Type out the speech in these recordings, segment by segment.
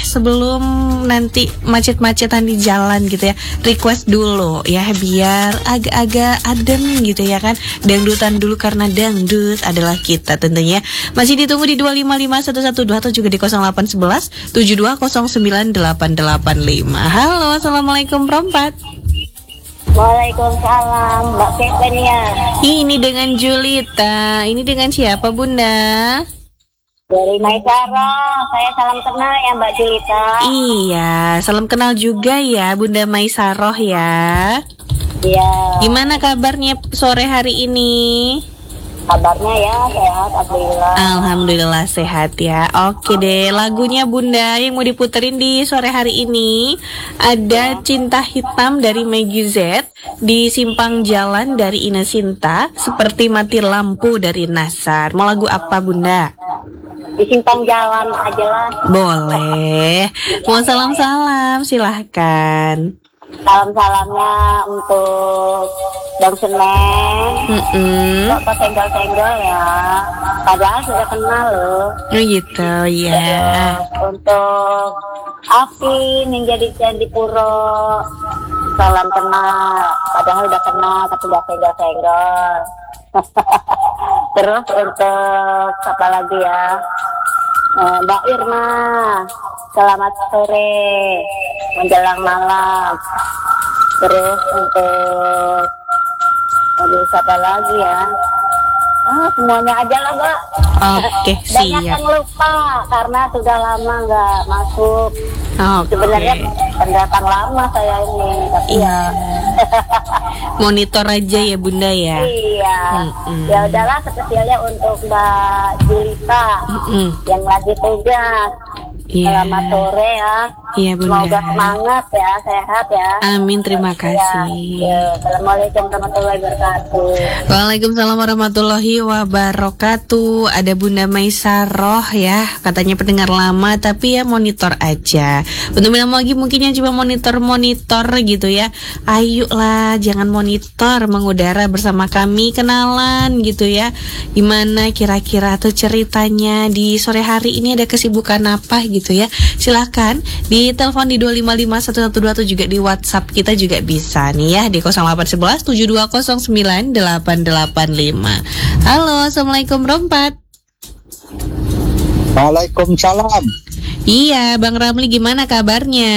sebelum nanti macet-macetan di jalan gitu ya, request dulu ya biar agak-agak adem gitu ya kan. Dangdutan dulu karena dangdut adalah kita tentunya. Masih ditunggu di 2551112 atau juga di 0811 72098885. Halo, assalamualaikum perempat. Waalaikumsalam, Mbak Kevin ya. Ini dengan Julita. Ini dengan siapa, Bunda? Dari Maisaro. Saya salam kenal ya Mbak Julita. Iya, salam kenal juga ya Bunda Maisaroh ya. Iya. Gimana kabarnya sore hari ini? Kabarnya ya sehat, alhamdulillah. Alhamdulillah sehat ya. Oke deh, lagunya Bunda yang mau diputerin di sore hari ini ada Cinta Hitam dari Meggy Z, di Simpang Jalan dari Ina Sinta, Seperti Mati Lampu dari Nasar. Mau lagu apa Bunda? Di simpang jalan aja lah. Boleh. Mau salam-salam silahkan. Salam-salamnya untuk Bang Senen. Kok senggol-senggol ya. Padahal sudah kenal loh. Oh gitu ya. Untuk Afin yang jadi Puro. Salam kenal. Padahal udah kenal tapi udah senggol-senggol. Terus untuk apa lagi ya, Mbak Irma, selamat sore menjelang malam. Terus untuk siapa lagi ya, semuanya aja lah Mbak. Oke, Banyak siap. yang lupa karena sudah lama nggak masuk. Oke. Sebenarnya pendatang lama saya ini, tapi Iya. Monitor aja ya Bunda ya. iya. Ya udahlah, spesialnya untuk Mbak Julita yang lagi tugas. Iya. Selamat sore ya. Iya Bunda. Semoga semangat ya, sehat ya. Amin, terima kasih. Ya. Assalamualaikum warahmatullahi wabarakatuh. Waalaikumsalam warahmatullahi wabarakatuh. Ada Bunda Maisaroh ya, katanya pendengar lama tapi ya monitor aja. Untuk bilang lagi mungkin yang coba monitor gitu ya. Ayolah, jangan monitor, mengudara bersama kami, kenalan gitu ya. Gimana kira-kira tuh ceritanya di sore hari ini, ada kesibukan apa gitu ya. Silahkan di telepon di 2551112 atau juga di WhatsApp kita juga bisa nih ya di 0811 72098885. Halo, assalamualaikum Rompat. Waalaikumsalam. Iya, Bang Ramli gimana kabarnya?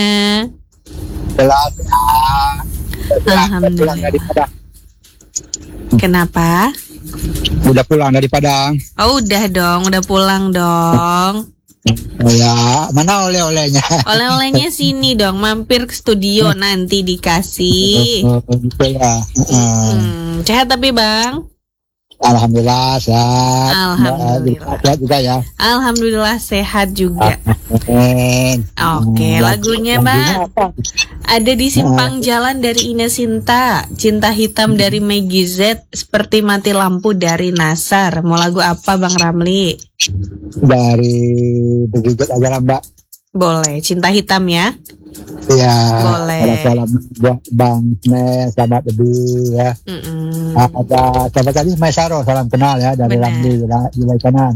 Alhamdulillah. Pulang dari Padang. Kenapa? Udah pulang dari Padang. Oh, udah dong, udah pulang dong. Ya, mana oleh-olehnya? Oleh-olehnya sini dong, mampir ke studio nanti dikasih. Gitu ya. Sehat tapi Bang? Alhamdulillah sehat. Alhamdulillah. Sehat juga ya. Alhamdulillah sehat juga. Amin. Oke, lagunya Bang ada di Simpang Jalan dari Ina Sinta, Cinta Hitam dari Meggy Z, Seperti Mati Lampu dari Nasar. Mau lagu apa Bang Ramli? Dari begitu aja lah Mbak. Boleh, Cinta Hitam ya. Iya. Boleh. Salam buat Bang Ne, selamat lebih ya. Ada siapa tadi? Maisaro, salam kenal ya dari Benar. Ramli wilayah kanan.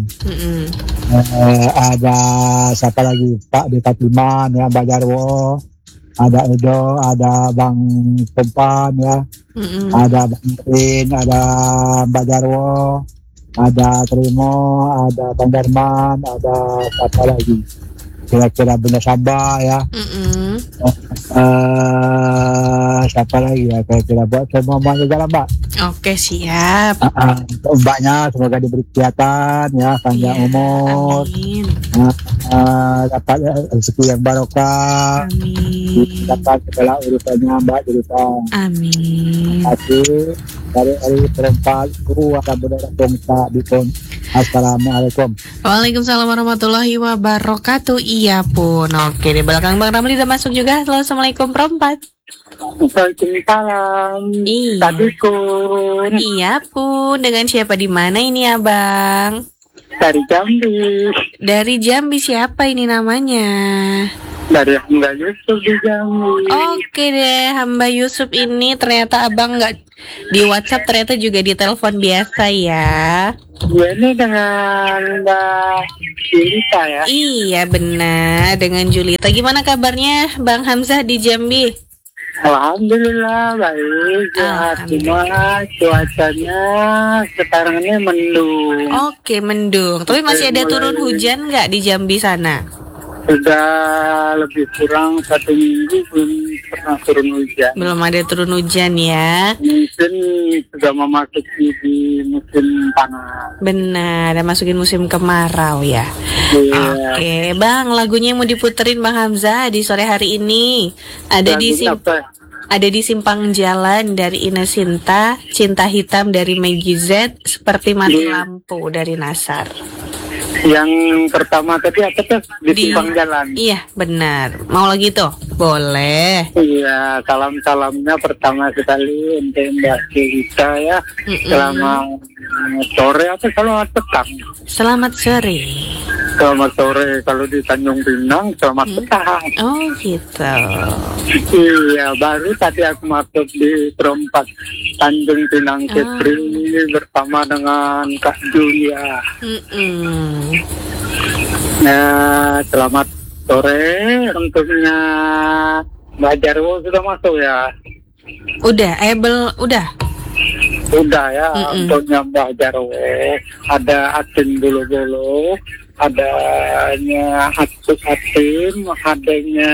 Ada siapa lagi? Pak di Patiman ya, Mbak Jarwo. Ada Edo, ada Bang Tempan ya. Ada Bang Rin, ada Mbak Jarwo, ada Trimo, ada Bang Darman, ada siapa lagi? Kira-kira Bunda Sabah ya. Siapa lagi ya kira-kira buat semuanya jalan Mbak. Oke, siap. Mbaknya semoga diberi kesehatan ya, panjang umur, Amin. dapat rezeki yang barokah, Amin. dapat segala urusannya Mbak cerita. Amin. Kasih dari hari perempat ada budaya bangsa dipun. Assalamualaikum. Waalaikumsalam warahmatullahi wabarakatuh. Iya pun. Oke, di belakang Bang Ramli udah masuk juga. Halo, assalamualaikum perempat. Waalaikumsalam. Iya. Kun Iya pun. Dengan siapa di mana ini Abang? dari Jambi. Dari Jambi, siapa ini namanya? Dari Hamba Yusuf di Jambi. Oke deh, Hamba Yusuf ini ternyata abang nggak di WhatsApp, ternyata juga di telepon biasa ya. Gue ini dengan Mbak Julita ya. Iya benar, dengan Julita. Gimana kabarnya Bang Hamzah di Jambi? Alhamdulillah baik. Cuma cuacanya sekarang ini mendung. Oke, mendung. Tapi masih ada turun hujan nggak di Jambi sana? Sudah lebih kurang 1 minggu belum pernah turun hujan. Belum ada turun hujan ya. Mungkin sudah memasuki di musim panas. Benar, ada masukin musim kemarau ya. Iya. Oke, Bang, lagunya yang mau diputerin Bang Hamzah di sore hari ini ada di Simpang Jalan dari Ina Sinta, Cinta Hitam dari Maggie Z, Seperti Mati Lampu dari Nasar. Yang pertama tadi apa tuh? Di Simpang Jalan. Iya, benar. Mau lagi tuh? Boleh. Iya, salam-salamnya pertama sekali untuk Mbak Julita ya. Selamat sore atau selamat petang? Selamat sore. Selamat sore kalau di Tanjung Pinang, selamat petang. Oh gitu. Iya, baru tadi aku masuk di perempat Tanjung Pinang Kepri bersama dengan Kak Julia. Nah, selamat sore untuknya Mbak Jarwo sudah masuk ya? Udah, Udah ya, untuknya Mbak Jarwo. Ada Atin Bulu-Bulu, adanya Atuk Atim, adanya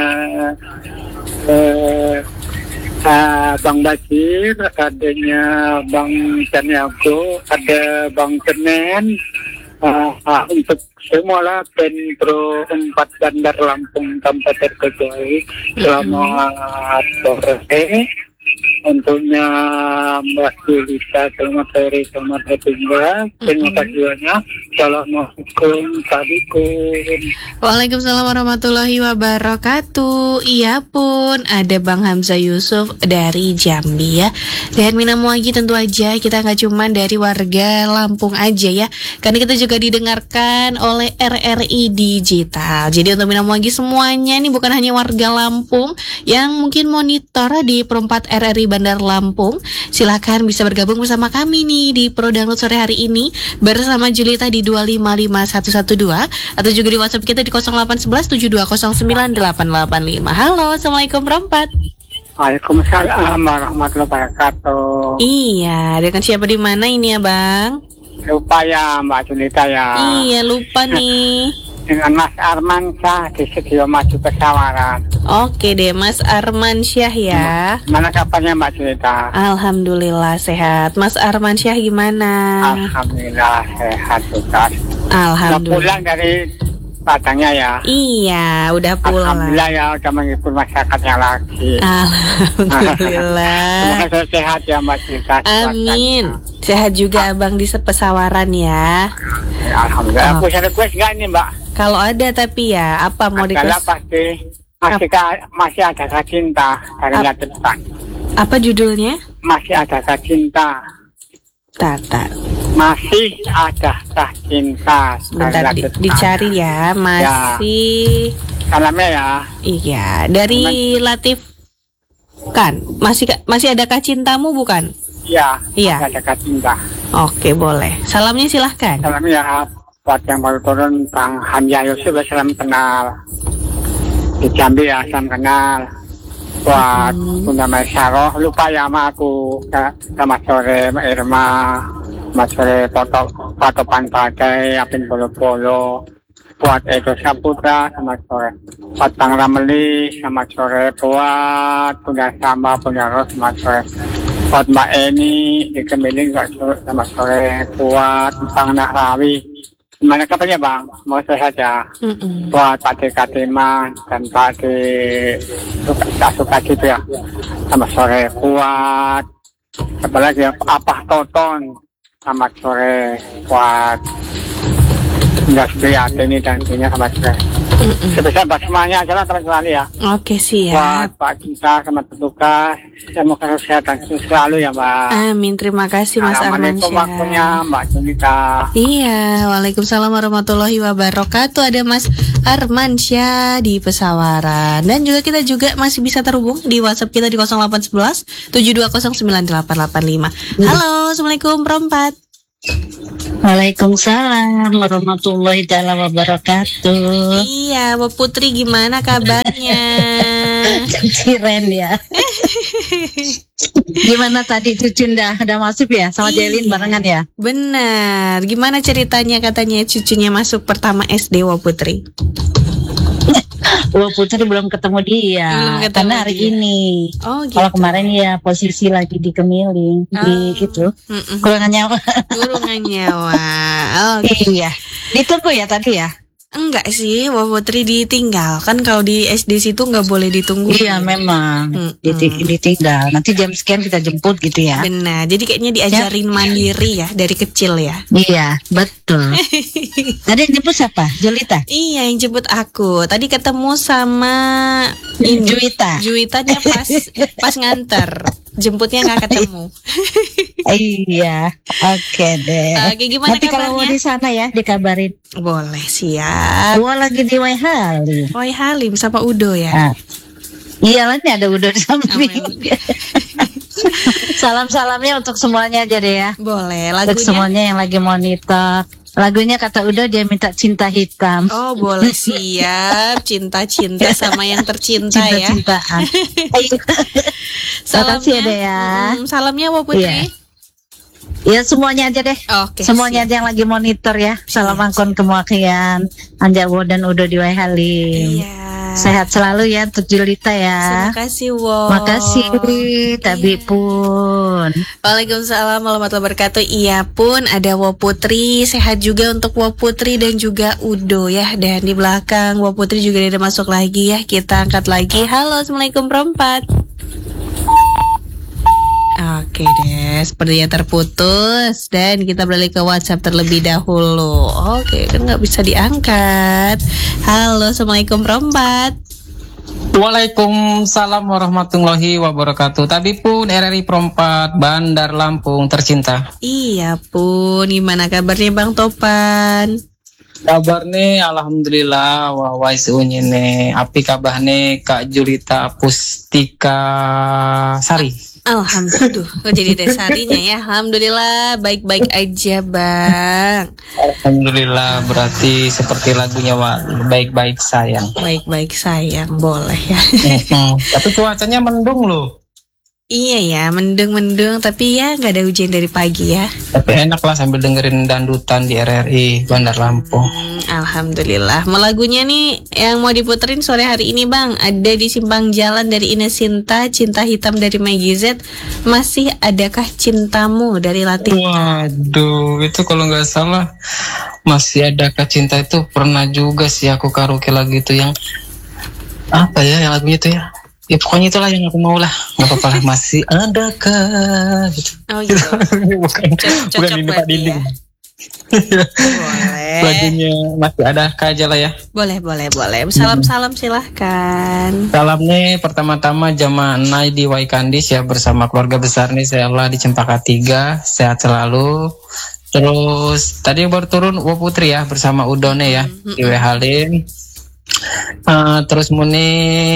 Bang Basir, adanya Bang Caniago, ada Bang Senen. Untuk semua lah Pentro 4 Bandar Lampung tanpa terkecuali, selamat sore. Untuknya Mbak Julita, selamat sore, selamat bertinggal. Terima kasih banyak. Assalamualaikum. Waalaikumsalam warahmatullahi wabarakatuh. Iya pun, ada Bang Hamzah Yusuf dari Jambi ya. Dan Mina Muagi tentu aja kita nggak cuma dari warga Lampung aja ya, karena kita juga didengarkan oleh RRI Digital. Jadi untuk Mina Muagi semuanya nih, bukan hanya warga Lampung yang mungkin monitor di perempat RRI Bandar Lampung, silakan bisa bergabung bersama kami nih di Pro Download sore hari ini bersama Julita di 255112 atau juga di WhatsApp kita di 081172098885. Halo, Assalamualaikum perempat. Waalaikumsalam warahmatullahi wabarakatuh. Iya, dengan siapa di mana ini ya, Bang? Lupa ya Mbak Julita ya. Iya, lupa nih. Dengan Mas Arman Syah di Studio Maju Pesawaran. Oke deh, Mas Arman Syah ya. Mana kabarnya Mbak Julita? Alhamdulillah sehat. Mas Arman Syah gimana? Alhamdulillah sehat juga. Alhamdulillah. Udah pulang dari Padangnya ya? Iya, udah pulang. Alhamdulillah ya, udah menghibur masyarakatnya lagi. Alhamdulillah. Semoga sehat ya Mbak Julita. Amin. Sehat juga Abang di Pesawaran ya. Alhamdulillah. Aku ada request nggak ini Mbak? Kalau ada tapi ya, apa mau adalah pasti masih ada Cinta dari Latetan. Apa judulnya? Masih ada Cinta. Tata. Masih ada Cinta. Bentar dicari ya. Masih. Salamnya ya. Iya, dari Latif kan. Masih ada Cintamu bukan? Iya. Iya. Ada Cinta. Oke, boleh. Salamnya silahkan. Salamnya ya. Buat yang baru turun, Bang Hamzah Yusuf, salam kenal. Di Jambi ya, salam kenal. Buat Bunda Maisaroh, lupa ya sama aku. Selamat sore, Mbak Irma. Selamat sore, Patopan Badai, Apin Bolo-Bolo. Buat Edo Saputra, selamat sore. Buat Bang Ramli, selamat sore. Buat Bunda Samba, Bunda Ros, selamat sore. Buat Mbak Eni, di Kemiling, selamat sore. Buat Bang Nahrawi. Gimana kabarnya Bang? Mau sehat ya? Buat Pak D. Katiman dan Pak D. Suka gitu ya. Selamat sore. Buat apa lagi ya? Apa Toton. Selamat sore. Buat Industri ini dan ini selamat sore. Sebesar basmanya aja lah teman-teman ya. Oke, Buat siap. Pak Cinta sama petugas, semoga kesehatan selalu ya Mbak. Amin, terima kasih Mas Assalamualaikum Armansyah. waktunya Mbak Cinta. Iya, waalaikumsalam warahmatullahi wabarakatuh. Ada Mas Armansyah di Pesawaran. Dan juga kita juga masih bisa terhubung di WhatsApp kita di 0811 720 9885. Halo, Assalamualaikum Perempat. Waalaikumsalam warahmatullahi taala wabarakatuh. Iya, Bu Putri gimana kabarnya? Keren ya. Gimana tadi cucu udah masuk ya sama Jelin barengan ya? Benar. Gimana ceritanya katanya cucunya masuk pertama SD, Bu Putri? Putri belum ketemu dia. Belum ketemu karena hari dia. ini. Oh, gitu. Kalau kemarin ya posisi lagi di Kemiling di gitu. Kurang nyawa. Kurungan nyawa. Oke. Iya. Ditunggu ya tadi ya? Enggak sih, Bu Putri ditinggal. Kan kalau di SD situ nggak boleh ditunggu. Iya memang. Ditinggal. Nanti jam sekian kita jemput gitu ya. Benar. Jadi kayaknya diajarin mandiri ya dari kecil ya. Iya, betul. Tadi yang jemput siapa? Jolita? Iya, yang jemput aku. Tadi ketemu sama ini. Juwitanya pas nganter. Jemputnya nggak ketemu. Iya, oke deh. Oke, gimana Nanti kalau kabarnya? di sana ya dikabarin. Boleh, siap. Gua lagi di Waihali. Woi Halim sama Udo ya. Nah, iya lah, ini ada udah di samping. Amin. Salam-salamnya untuk semuanya aja deh ya. Boleh, Untuk lagunya. semuanya yang lagi monitor. Lagunya kata Udo dia minta Cinta Hitam. Oh, boleh, siap. Cinta-cinta sama yang tercinta ya. Cinta-cintaan. Makasih ya deh ya. Salamnya Bu Putri. Iya. Ya semuanya aja deh. Oke. Semuanya siap. aja yang lagi monitor ya. Salam angkon kemuakian Anjawo dan Udo di Waihalim. Iya. Sehat selalu ya untuk Julita ya. Terima kasih, Wo. Makasih Tabi pun. Waalaikumsalam warahmatullahi wabarakatuh. Iya pun ada Wo Putri. Sehat juga untuk Wo Putri dan juga Udo ya. Dan di belakang Wo Putri juga ada masuk lagi ya. Kita angkat lagi. Halo, Assalamualaikum Perempat. Oke deh, sepertinya terputus dan kita beralih ke WhatsApp terlebih dahulu. Oke, kan nggak bisa diangkat. Halo, Assalamualaikum Perempat. Waalaikumsalam warahmatullahi wabarakatuh. Tadi pun RRI Perempat Bandar Lampung tercinta. Iya pun, gimana kabarnya Bang Topan? Kabar nih alhamdulillah wawai sunyine. Api kabarnya Kak Julita Pustika Sari. Alhamdulillah, kok jadi desarinya ya. Alhamdulillah, baik-baik aja Bang. Alhamdulillah, berarti seperti lagunya baik-baik sayang. Baik-baik sayang, boleh ya. Tapi cuacanya mendung loh. Iya ya, mendung-mendung, tapi ya nggak ada hujan dari pagi ya. Tapi enak lah sambil dengerin dandutan di RRI Bandar Lampung. Alhamdulillah. Mau lagunya nih yang mau diputerin sore hari ini Bang. Ada di Simpang Jalan dari Ines Sinta, Cinta Hitam dari Maggie Z. Masih adakah cintamu dari Latif. Waduh, itu kalau nggak salah masih adakah cinta itu pernah juga sih aku karaoke lagu itu yang apa ya, yang lagunya itu ya. Ya pokoknya itulah yang aku mau lah. Nggak apa-apa lah, masih adakah gitu. Oh gitu. bukan ini Pak Dinding. Boleh. Lagunya masih adakah aja lah ya. Boleh. Salam-salam silahkan. Salam nih pertama-tama jamaah Nai di Waikandis ya, bersama keluarga besar nih saya Allah di Cempaka 3, sehat selalu. Terus tadi baru turun Wo Putri ya bersama Udone ya di Waihalim. Terus Muni,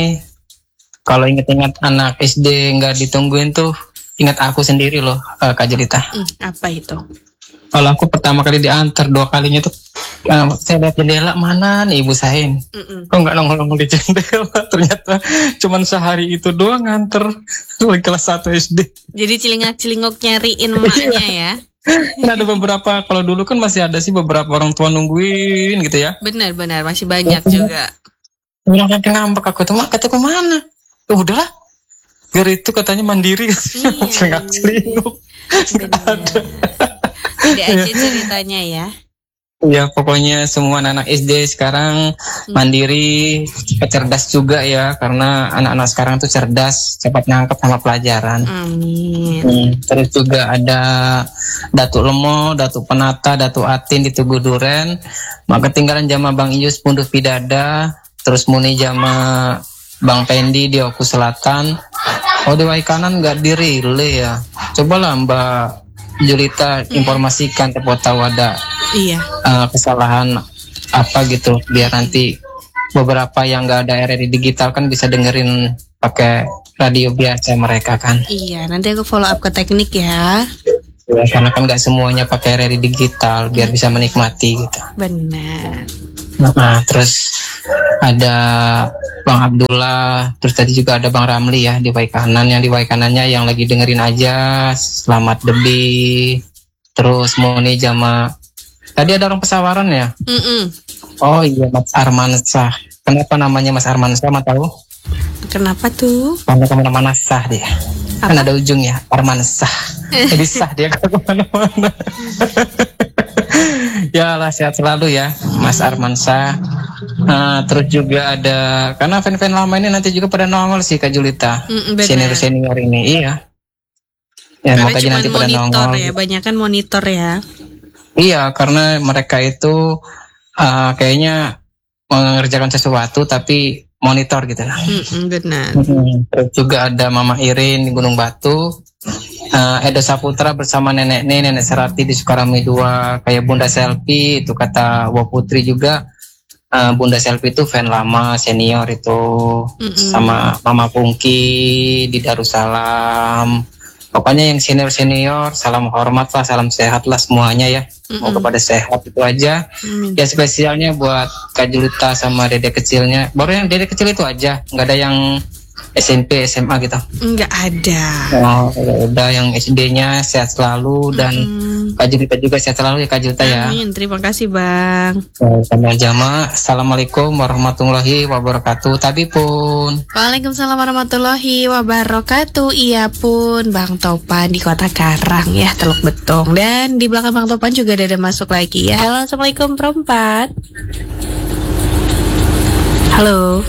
kalau inget-inget anak SD nggak ditungguin tuh, ingat aku sendiri loh, Kak Jelita. Apa itu? Kalau aku pertama kali diantar, 2 kalinya tuh saya lihat jendela, mana nih Ibu Sahin. Kok nggak nongol-nongol di jendela, ternyata cuman sehari itu doang nganter kelas 1 SD. Jadi celingak-celinguk nyariin emaknya ya. Kan ada beberapa, kalau dulu kan masih ada sih beberapa orang tua nungguin gitu ya. Benar-benar masih banyak juga. Yang ngambek aku tuh, mak kataku mana? Ya udahlah, biar itu katanya mandiri. Celingak-celinguk. Benar. Ada aja ceritanya ya. Ya pokoknya semua anak SD sekarang mandiri, cerdas juga ya, karena anak-anak sekarang tuh cerdas, cepat nangkep sama pelajaran. Amin. Terus juga ada Datuk Lemo, Datuk Penata, Datuk Atin di Tugu Duren, maka ketinggalan jama Bang Iyus Punduh Pidada, terus Muni jama Bang Pendi di Oku Selatan. Oh di Waikanan nggak dirile ya. Cobalah Mbak Julita informasikan, siapa tahu ada kesalahan apa gitu, biar nanti beberapa yang nggak ada RRI digital kan bisa dengerin pakai radio biasa mereka kan. Iya, nanti aku follow up ke teknik ya. Ya, karena kan nggak semuanya pakai RRI digital, biar bisa menikmati gitu. Benar. Nah, terus ada Bang Abdullah, terus tadi juga ada Bang Ramli ya di Waikanan. Yang di Waikanannya yang lagi dengerin aja, selamat Debi. Terus Moni Jama. Tadi ada orang Pesawaran ya? Oh iya, Mas Armansah. Kenapa namanya Mas Armansah, mau tahu? Kenapa tuh? Karena kemana-mana sah dia. Kan ada ujungnya, Armansah. Jadi sah dia kalau kemana-mana. Ya lah, sehat selalu ya Mas Armansah. Terus juga ada, karena fan-fan lama ini nanti juga pada nongol sih Kak Julita, senior ini. Iya ya, karena mau kaji nanti pada nongol ya, banyak kan monitor ya. Iya, karena mereka itu kayaknya mengerjakan sesuatu tapi monitor gitu lah. Benar. Terus juga ada Mama Irin di Gunung Batu, Edo Saputra bersama nenek Serati di Sukarami 2, kayak Bunda Selfie itu kata Wo Putri juga. Bunda Selfie itu fan lama senior itu, sama Mama Pungki di Darussalam. Pokoknya yang senior salam hormat lah, salam sehat lah semuanya ya. Semoga pada sehat, itu aja. Ya spesialnya buat Kak Julita sama Dede kecilnya. Baru yang Dede kecil itu aja, nggak ada yang SMP, SMA gitu? Nggak ada. Oh, udah yang SD-nya sehat selalu, dan Kak Julita juga sehat selalu ya Kak Julita ya. Amin, terima kasih Bang. Sama jamaah, Assalamualaikum warahmatullahi wabarakatuh. Tapi pun. Waalaikumsalam warahmatullahi wabarakatuh. Iya pun, Bang Topan di Kota Karang ya, Teluk Betong. Dan di belakang Bang Topan juga ada masuk lagi ya. Halo, Assalamualaikum perempat. Halo.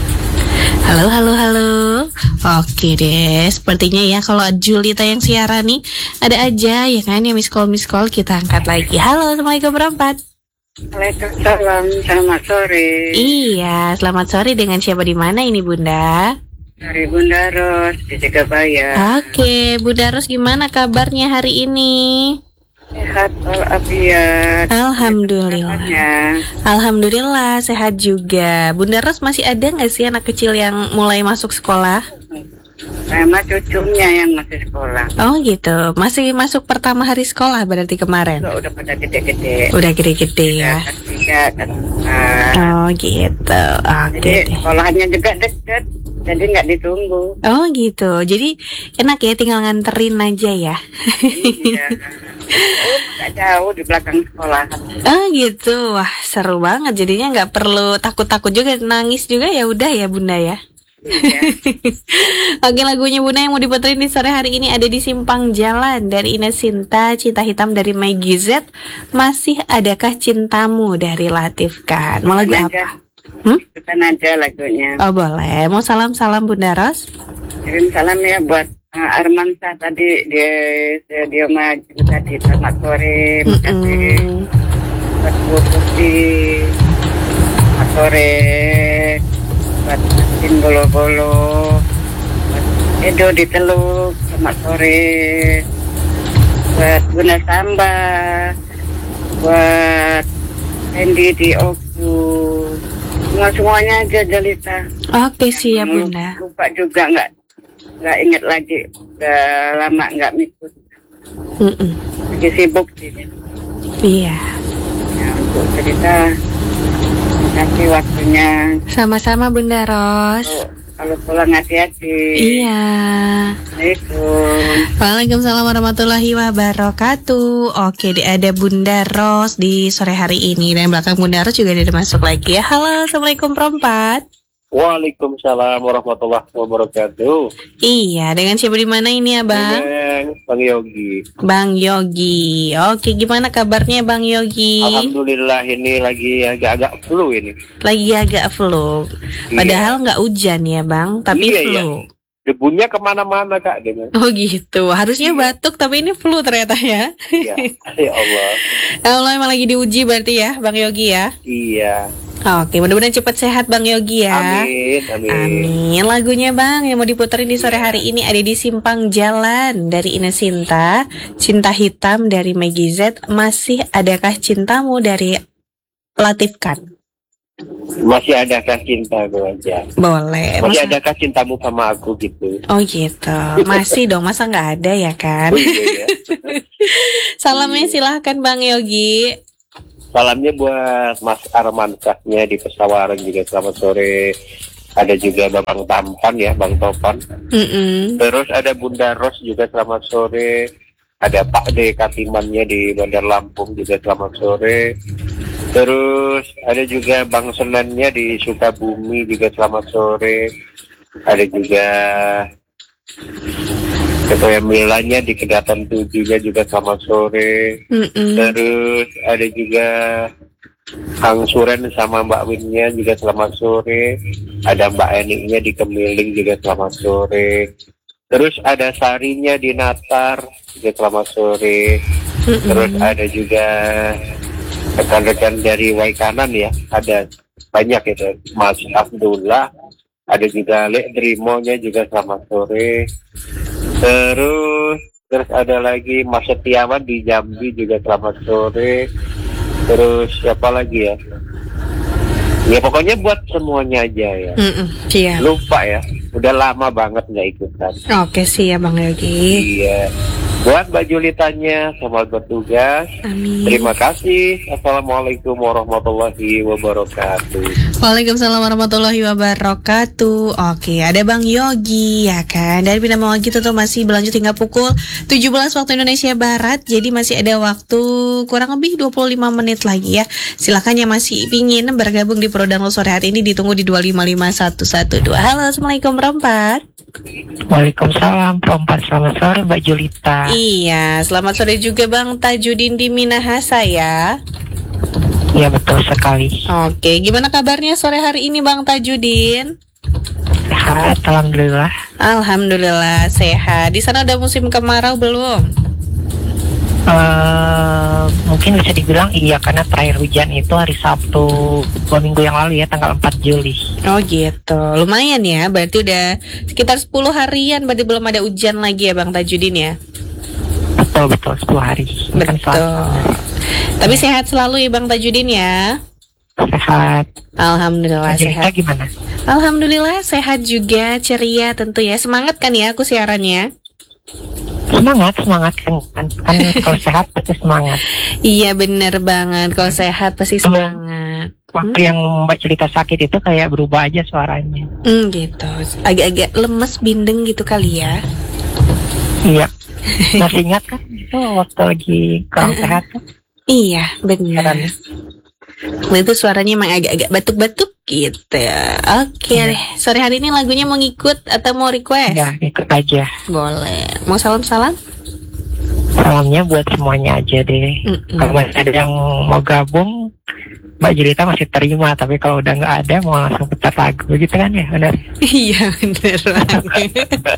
Halo. Oke deh, sepertinya ya kalau Julita yang siaran nih ada aja ya kan, ya miss call kita angkat lagi. Halo, Assalamualaikum berempat. Waalaikumsalam, selamat sore. Iya, selamat sore, dengan siapa di mana ini Bunda? Dari Bunda Ros di Jagabaya. Oke, Bunda Ros gimana kabarnya hari ini? Sehat walafiat. Alhamdulillah. Alhamdulillah sehat juga. Bunda Ros, masih ada nggak sih anak kecil yang mulai masuk sekolah? Sama cucunya yang masih sekolah. Oh gitu, masih masuk pertama hari sekolah berarti kemarin? Udah pada gede-gede. Udah gede-gede ya? Oh gitu, oke. Jadi sekolahnya juga dekat, jadi nggak ditunggu. Oh gitu, jadi enak ya, tinggal nganterin aja ya? Iya. Nggak jauh di belakang sekolah. Oh gitu, wah seru banget. Jadinya nggak perlu takut-takut juga, nangis juga ya udah ya Bunda ya. Iya. Oke, lagunya Bunda yang mau diputerin di sore hari ini ada di Simpang Jalan dari Ines Sinta, Cinta Hitam dari Maggie Z, Masih Adakah Cintamu dari Latif Khan. Mau lagu apa? Bukan aja lagunya. Oh boleh. Mau salam-salam Bunda Ros? Kirim salam ya buat Armansah tadi, dia maju tadi, selamat sore. Makasih buat Bu Putih, selamat sore. Buat Asin Bolo-Bolo, buat Edo di Teluk, selamat sore. Buat Bunda Samba, buat Andy di Oku, semuanya aja Jelita. Oke, siap Bunda. Lupa juga nggak ingat lagi, udah lama nggak mikut. Lagi sibuk sih. Iya. Ya, untuk cerita, kasih waktunya. Sama-sama Bunda Ros. Kalau pulang hati-hati. Iya. Assalamualaikum. Waalaikumsalam warahmatullahi wabarakatuh. Oke, ada Bunda Ros di sore hari ini, dan belakang Bunda Ros juga ada masuk lagi ya. Halo, Assalamualaikum perempat. Waalaikumsalam warahmatullahi wabarakatuh. Iya, dengan siapa di mana ini Abang? Dengan Bang Yogi. Bang Yogi. Oke, gimana kabarnya Bang Yogi? Alhamdulillah ini lagi agak-agak flu ini. Lagi agak flu. Padahal nggak hujan ya Bang, tapi Iya, flu. iya. Debunya kemana-mana Kak dengan. Oh gitu. Harusnya batuk tapi ini flu ternyata ya. Iya. Ya Allah. Allah emang lagi diuji berarti ya Bang Yogi ya. Iya. Oke, mudah-mudahan cepat sehat Bang Yogi ya. Amin, amin. Amin. Lagunya Bang yang mau diputerin di sore hari ini ada di Simpang Jalan dari Ine Sinta, Cinta Hitam dari Maggie Z, Masih Adakah Cintamu dari Latif Khan. Masih adakah cintamu aja? Boleh. Masih Masa- adakah cintamu sama aku gitu? Oh gitu. Masih dong, masa nggak ada ya kan? Oh, iya, ya. Salamnya silahkan Bang Yogi. Salamnya buat Mas Arman Syahnya di Pesawaran juga selamat sore. Ada juga Bang Tampan ya, Bang Topan. Terus ada Bunda Ros juga selamat sore. Ada Pak D Katimannya di Bandar Lampung juga selamat sore. Terus ada juga Bang Senannya di Sukabumi juga selamat sore. Ada juga Ketua Milanya di Kedatan 7-nya juga selamat sore. Terus ada juga Kang Suren sama Mbak Winnya juga selamat sore. Ada Mbak Eniknya di Kemiling juga selamat sore. Terus ada Sarinya di Natar juga selamat sore. Terus ada juga rekan-rekan dari Waikanan ya. Ada banyak itu. Mas Abdullah. Ada juga Lek Drimonya juga selamat sore. Terus ada lagi Mas Setiawan di Jambi juga selamat sore. Terus siapa lagi ya? Ya pokoknya buat semuanya aja ya. Siap. Lupa ya, udah lama banget nggak ikutan. Oke siap Bang Yogi. Iya. Buat Mbak Julitanya, selamat bertugas. Amin. Terima kasih. Assalamualaikum warahmatullahi wabarakatuh. Waalaikumsalam warahmatullahi wabarakatuh. Oke, ada Bang Yogi ya kan. Dari Bina Mawagi itu masih berlanjut hingga pukul 17 waktu Indonesia Barat. Jadi masih ada waktu kurang lebih 25 menit lagi ya. Silakan yang masih ingin bergabung di Prodanlo sore hari ini ditunggu di 255112. Halo, Assalamualaikum Rompat. Waalaikumsalam, Rompat. Selamat sore Mbak Julita. Iya, selamat sore juga Bang Tajudin di Minahasa ya. Iya betul sekali. Oke, gimana kabarnya sore hari ini Bang Tajudin? Sehat, alhamdulillah. Alhamdulillah sehat. Di sana udah musim kemarau belum? Mungkin bisa dibilang iya, karena terakhir hujan itu hari Sabtu 2 minggu yang lalu ya, tanggal 4 Juli. Oh gitu, lumayan ya. Berarti udah sekitar 10 harian. Berarti belum ada hujan lagi ya Bang Tajudin ya? Betul 10 hari. Betul. Tapi sehat selalu ya Bang Tajudin ya. Sehat. Alhamdulillah sehat. Gimana? Alhamdulillah sehat juga, ceria tentu ya. Semangat kan ya aku siarannya? Semangat kan kalau sehat pasti semangat. Iya bener banget, kalau sehat pasti semangat. Waktu yang Mbak cerita sakit itu kayak berubah aja suaranya. Gitu, agak-agak lemes bindeng gitu kali ya. Iya. Masih ingat kan itu waktu lagi kurang sehat kan? Iya benar. Nah, itu suaranya emang agak-agak batuk-batuk gitu ya. Oke deh, sore hari ini lagunya mau ngikut atau mau request? Ya, ikut aja. Boleh. Mau salam-salam? Salamnya buat semuanya aja deh. Kalau masih ada yang mau gabung, Mbak Jelita masih terima. Tapi kalau udah nggak ada, mau langsung putar lagu gitu kan ya, benar? Iya bener banget.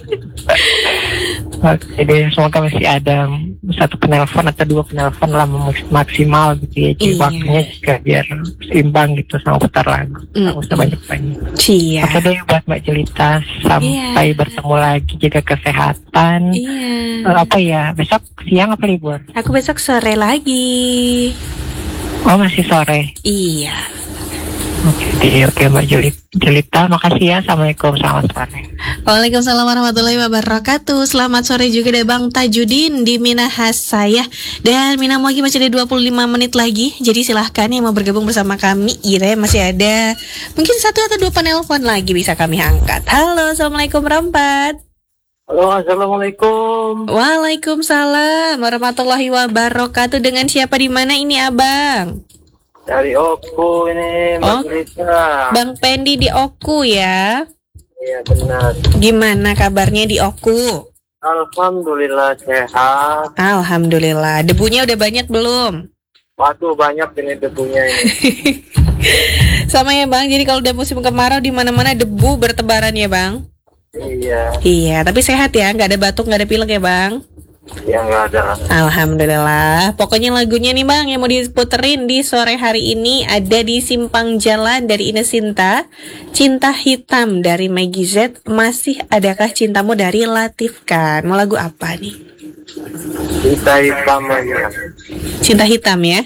Oke deh, semoga masih ada satu penelpon atau 2 penelpon lah maksimal gitu ya. Jadi waktunya juga biar seimbang gitu sama putar lagu. Nggak usah banyak-banyak. Iya. Oke deh buat Mbak Jelita, sampai bertemu lagi, jaga kesehatan. Apa ya, besok siang apa libur? Aku besok sore lagi. Oh masih sore? Iya. Oke Mbak Julita, makasih ya. Assalamualaikum, selamat sore. Waalaikumsalam warahmatullahi wabarakatuh. Selamat sore juga dari Bang Tajudin di Minahasa ya. Dan Minamwagi masih ada 25 menit lagi. Jadi silahkan yang mau bergabung bersama kami. Ira masih ada mungkin 1 atau 2 penelpon lagi bisa kami angkat. Halo, Assalamualaikum Rompat. Halo, Assalamualaikum. Waalaikumsalam warahmatullahi wabarakatuh. Dengan siapa di mana ini Abang? Dari Oku ini, Mbak Julita. Bang Pendi di Oku ya. Iya benar. Gimana kabarnya di Oku? Alhamdulillah sehat. Alhamdulillah. Debunya udah banyak belum? Waduh, banyak ini debunya ini. Sama ya Bang, jadi kalau udah musim kemarau di mana-mana debu bertebaran ya Bang? Iya. Iya, tapi sehat ya, nggak ada batuk, nggak ada pilek ya Bang? Ya nggak ada. Alhamdulillah. Pokoknya lagunya nih Bang yang mau diputerin di sore hari ini ada di Simpang Jalan dari Ines Sinta, Cinta Hitam dari Maggie Z, Masih Adakah Cintamu dari Latif Khan. Mau lagu apa nih? Cinta hitam aja. Cinta Hitam ya?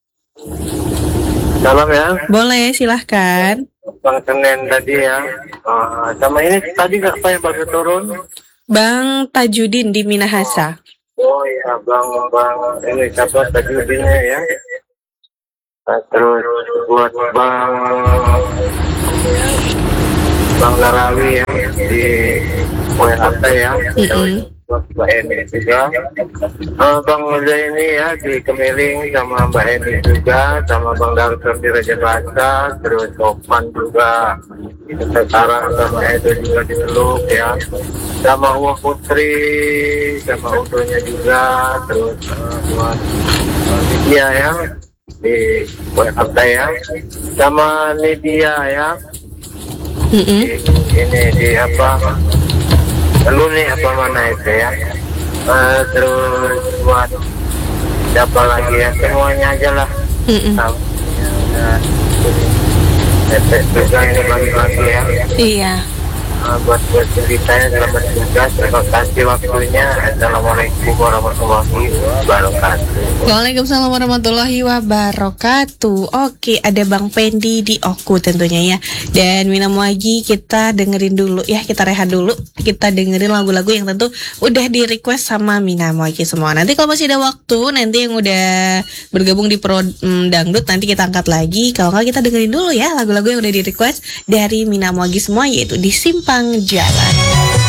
Salam ya. Boleh, silahkan. Bang Senin tadi ya. Sama ini tadi nggak apa yang baru turun? Bang Tajudin di Minahasa. Oh iya, bang ini siapa Tajudinnya ya? Nah, terus buat bang Larawi ya di WHT ya. Buat Mbak Eni juga. Bang Zaini ya di Kemiling, sama Mbak Eni juga, sama Bang Darusam di Raja Basa, terus Topan juga sekarang, sama Edo juga di Teluk ya, sama Uwa Putri, sama Udonya juga, terus buat Lydia ya di WHT ya, sama Lydia ya. Ini di apa? Lu nih apa mana itu ya? Terus buat siapa lagi ya? Semuanya aja lah. Juga ini bagi-bagi ya. Iya. Buat ceritanya selamat juga. Terima kasih waktunya. Assalamualaikum warahmatullahi wabarakatuh. Waalaikumsalam warahmatullahi wabarakatuh. Oke, ada Bang Pendi di Oku tentunya ya. Dan Mina Muagi kita dengerin dulu ya, kita rehat dulu. Kita dengerin lagu-lagu yang tentu udah di request sama Mina Muagi semua. Nanti kalau masih ada waktu, nanti yang udah bergabung di Pro Dangdut nanti kita angkat lagi. Kalau nggak kita dengerin dulu ya lagu-lagu yang udah di request dari Mina Muagi semua, yaitu di Simpang Jalan.